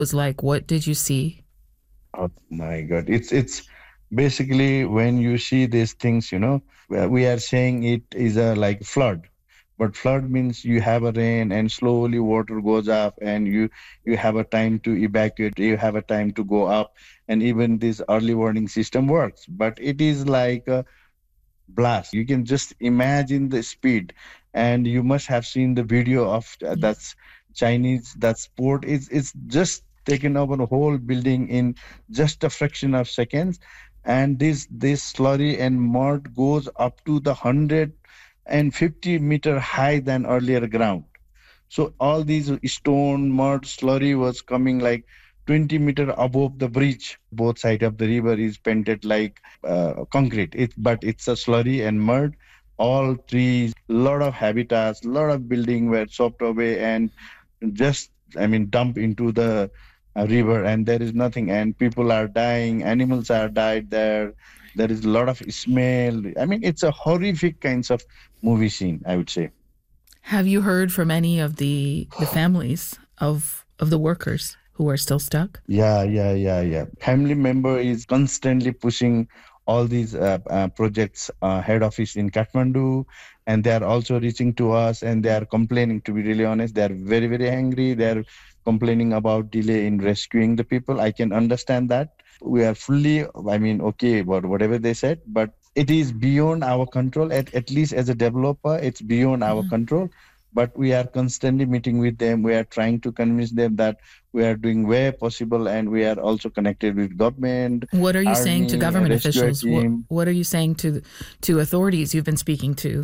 was like? What did you see? Oh my God. It's basically when you see these things, we are saying it is a like flood. But flood means you have a rain and slowly water goes up and you have a time to evacuate, you have a time to go up, and even this early warning system works. But it is like a blast. You can just imagine the speed, and you must have seen the video of Yeah. that's Chinese that sport. It's just taken over the whole building in just a fraction of seconds, and this slurry and mud goes up to the 150-meter high than earlier ground. So all these stone, mud, slurry was coming like 20 meter above the bridge. Both side of the river is painted like concrete. But it's a slurry and mud. All trees, lot of habitats, lot of building were chopped away and just, dump into the river, and there is nothing. And people are dying, animals are died there. There is a lot of smell. It's a horrific kinds of movie scene, I would say. Have you heard from any of the families of the workers who are still stuck? Yeah. Family member is constantly pushing all these projects head office in Kathmandu, and they are also reaching to us and they are complaining. To be really honest, they are very very angry. They are complaining about delay in rescuing the people. I can understand that. We are fully, okay about whatever they said, but it is beyond our control. At least as a developer, it's beyond our Mhm. control. But we are constantly meeting with them. We are trying to convince them that we are doing where possible, and we are also connected with government, What are you saying to army, government rescue officials? team. What are you saying to authorities you've been speaking to?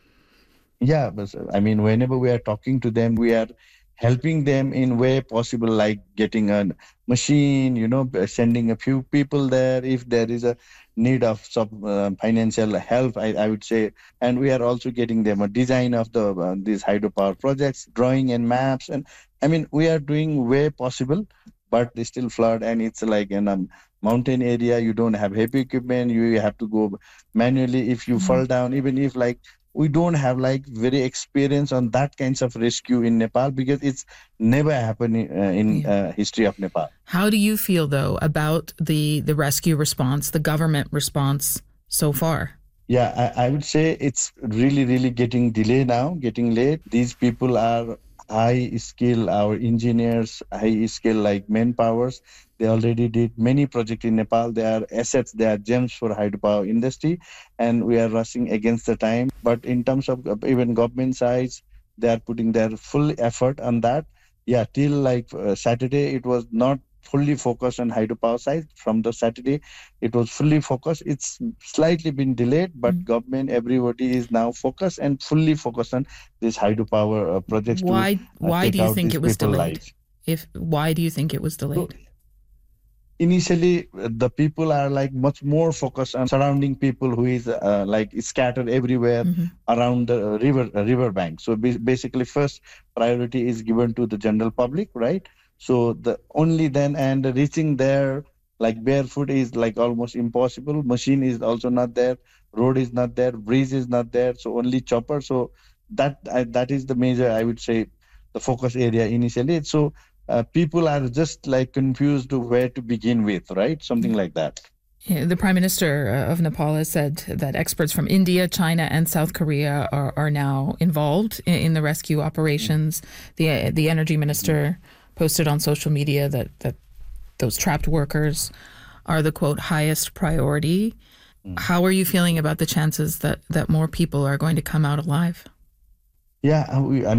Yeah, but whenever we are talking to them, we are helping them in way possible, like getting a machine, sending a few people there if there is a need of some financial help, I would say. And we are also getting them a design of these hydropower projects, drawing and maps, and we are doing way possible, but they still flood, and it's like in a mountain area. You don't have heavy equipment. You have to go manually. If you Mhm. fall down, even if like we don't have like very experience on that kinds of rescue in Nepal, because it's never happened in Yeah. history of Nepal. How do you feel though about the rescue response, the government response so far? Yeah, I would say it's really, really getting delayed now, getting late. These people are high skill, our engineers, high skill like manpowers. They already did many projects in Nepal. They are assets, they are gems for hydropower industry, and we are rushing against the time. But in terms of even government sides, they are putting their full effort on that. Yeah, till like Saturday, it was not fully focused on hydropower side. From the Saturday, it was fully focused. It's slightly been delayed, but Mm. government, everybody is now focused and fully focused on this hydropower projects to Why do take you out think these it was people delayed? lives. If Why do you think it was So delayed? initially, the people are like much more focused on surrounding people who is like scattered everywhere Hmm. around the river bank. So basically, first priority is given to the general public, right? So the only then, and reaching there like barefoot is like almost impossible. Machine is also not there, road is not there, bridge is not there, so only chopper. So that is the major, I would say, the focus area initially. So people are just like confused to where to begin with, right? Something Yeah. like that. Yeah, the Prime Minister of Nepal has said that experts from India, China, and South Korea are now involved in the rescue operations. The Energy Mhm. Minister posted on social media that those trapped workers are the quote highest priority. Mhm. How are you feeling about the chances that more people are going to come out alive? Yeah,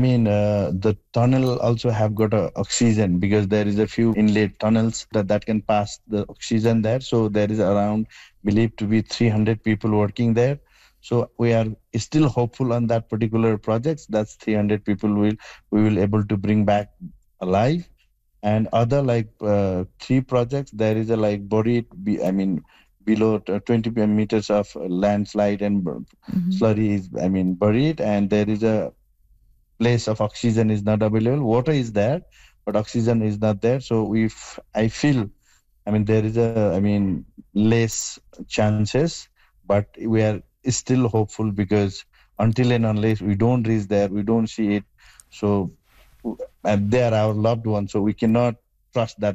the tunnel also have got a oxygen because there is a few inlet tunnels that can pass the oxygen there. So there is around believed to be 300 people working there. So we are still hopeful on that particular projects. That's 300 people we will able to bring back alive. And other like three projects, there is a like buried, below 20 meters of landslide and Hmm. slurry is, buried, and there is a place of oxygen is not available. Water is there, but oxygen is not there. So if I feel, there is a, less chances, but we are still hopeful because until and unless we don't reach there, we don't see it. So and they are our loved ones, so we cannot trust that